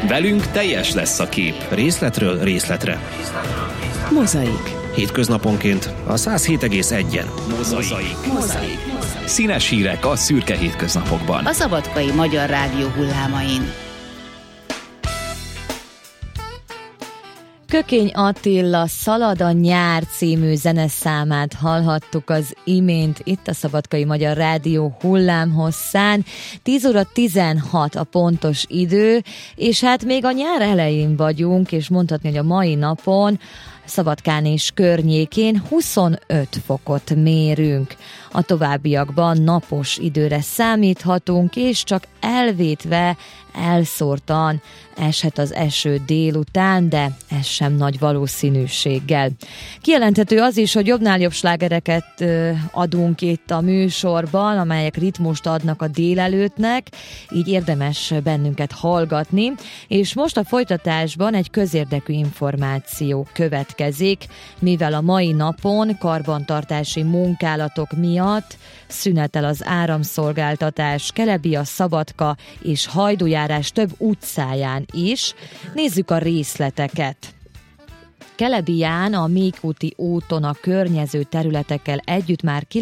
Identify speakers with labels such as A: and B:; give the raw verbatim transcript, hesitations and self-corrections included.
A: Velünk teljes lesz a kép.
B: Részletről részletre.
C: Mozaik.
B: Hétköznaponként a száz hét egész egyen.
A: Mozaik.
C: Mozaik.
A: Színes hírek a szürke hétköznapokban.
C: A Szabadkai Magyar Rádió hullámain.
D: Kökény Attila Szalad a nyár című zeneszámát hallhattuk az imént itt a Szabadkai Magyar Rádió hullámhosszán. tíz óra tizenhat a pontos idő, és hát még a nyár elején vagyunk, és mondhatni, hogy a mai napon Szabadkán és környékén huszonöt fokot mérünk. A továbbiakban napos időre számíthatunk, és csak elvétve, elszórtan eshet az eső délután, de ez sem nagy valószínűséggel. Kijelenthető az is, hogy jobbnál jobb slágereket adunk itt a műsorban, amelyek ritmust adnak a délelőttnek, így érdemes bennünket hallgatni, és most a folytatásban egy közérdekű információ következik, mivel a mai napon karbantartási munkálatok miatt szünetel az áramszolgáltatás Kelebia, Szabadka és Hajdújárás több utcáján is. Nézzük a részleteket. Kelebián a Mékúti úton a környező területekkel együtt már